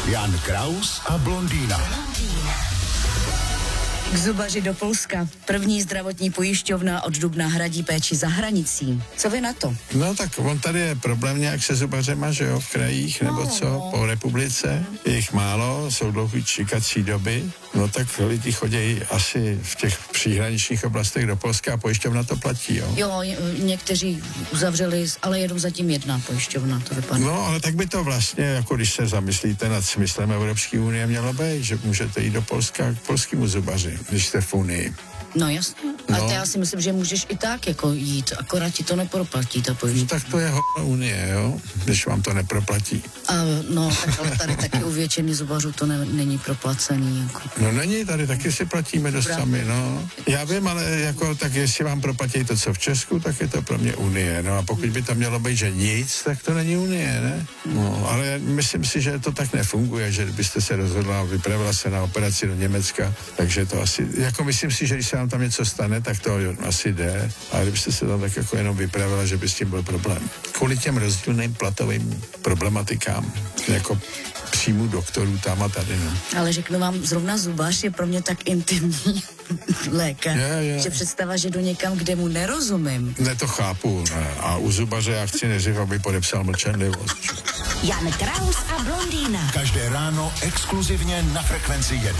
Jan Kraus a blondýna. K zubaři do Polska. První zdravotní pojišťovna od dubna hradí péči za hranicí. Co vy na to? No tak on tady je problém nějak se zubařema, že jo, v krajích, nebo co, po republice. Je jich málo, jsou dlouhý čekací doby. No tak lidi chodí asi v těch příhraničních oblastech do Polska a pojišťovna to platí, jo. Jo, někteří uzavřeli, ale jedou zatím jedna pojišťovna, to vypadá. No, ale tak by to vlastně, jako když se zamyslíte nad smyslem Evropské unie, mělo být, že můžete jít do Polska k polskému zubaři, když jste v Unii. No jasně, ale to já si myslím, že můžeš i tak jako jít, akorát ti to neproplatí ta pojišťovna. No tak to je Unie, jo, když vám to neproplatí. A no, tak ale tady taky u většiny zubařů to není proplacený. Jako. No není, tady taky si platíme dost sami, no. Já vím, ale jako, tak jestli vám proplatí to, co v Česku, tak je to pro mě Unie, no a pokud by to mělo být, že nic, tak to není Unie, ne? No, ale myslím si, že to tak nefunguje, že byste se rozhodla, vypravila se na operaci do Německa, takže to asi, jako myslím si, že když se vám tam něco stane, tak to asi jde, ale kdybyste se tam tak jako jenom vypravila, že by s tím byl problém. Kvůli těm rozdílným platovým problematikám, jako příjmu doktorů tam a tady, no. Ale řeknu vám, zrovna zubař je pro mě tak intimní lékař, že představa, že jdu někam, kde mu nerozumím. Ne, to chápu, ne. A u zubaře já chci nejdřív, aby podepsal mlčenlivost. Jan Kraus a blondýna. Každé ráno exkluzivně na Frekvenci 1.